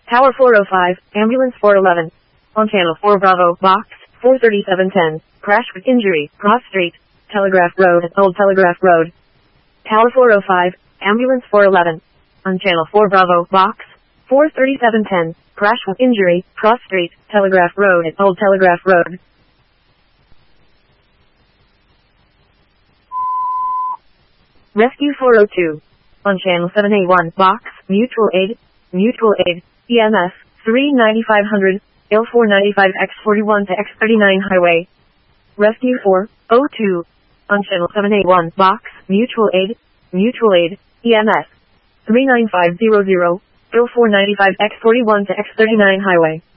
Tower 405, Ambulance 411. On Channel 4 Bravo, Box 43710. Crash with injury, Cross Street, Telegraph Road, Old Telegraph Road. Tower 405, Ambulance 411. On Channel 4 Bravo, Box 43710. Crash with injury, Cross Street, Telegraph Road, Old Telegraph Road. Rescue 402. On Channel 7A1, Box, Mutual Aid, EMS, 39500, L495X41 to X39 Highway. Rescue 402. On Channel 7A1, Box, Mutual Aid, EMS, 39500, L495X41 to X39 Highway.